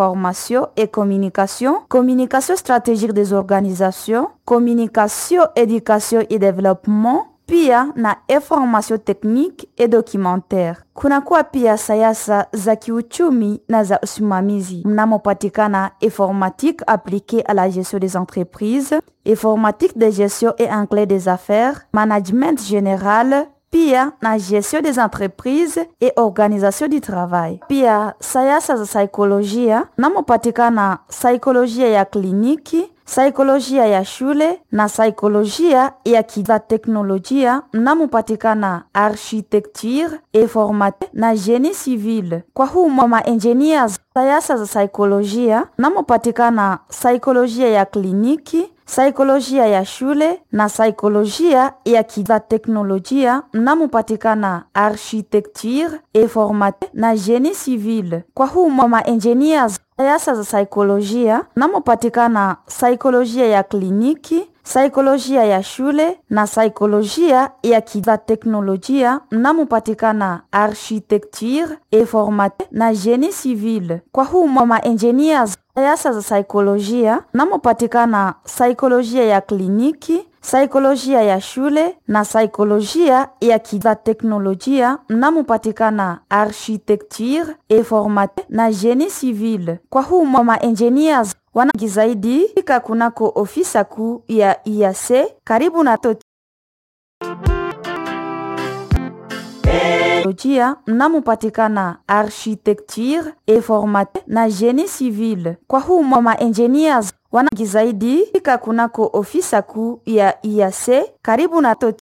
information et communication stratégique des organisations, communication, éducation et développement, pia na information technique et documentaire. Kunakuwa pia siasa za kiuchumi na za usimamizi mnamopatikana informatique appliquée à la gestion des entreprises, informatique de gestion et anglais des affaires, management général, pia na gestion des entreprises et organisation du travail. Pia siasa za saikolojia mnamopatikana saikolojia ya kliniki, saikolojia ya shule na saikolojia ya teknolojia mnamopatikana architecture, informatique na génie civil. Kwa humo engineers siasa za saikolojia mnamopatikana saikolojia ya kliniki, saikolojia ya shule na saikolojia ya teknolojia mnamopatikana architecture, informatique na génie civil. Kwa humo engineers siasa za saikolojia mnamopatikana saikolojia ya kliniki, saikolojia ya shule na saikolojia ya teknolojia mnamopatikana architecture, informatique na génie civil. Kwa humo engineers siasa za saikolojia mnamopatikana saikolojia ya kliniki, saikolojia ya shule na saikolojia ya teknolojia mnamopatikana architecture, informatique na génie civil. Kwa humo engineers wanagi zaidi fika kunako ofisa kuu ya IAC karibu na teknolojia mnamopatikana architecture, informatique na génie civil. Kwa humo engineers wanagi zaidi fika kunako ofisa kuu ya IAC karibu na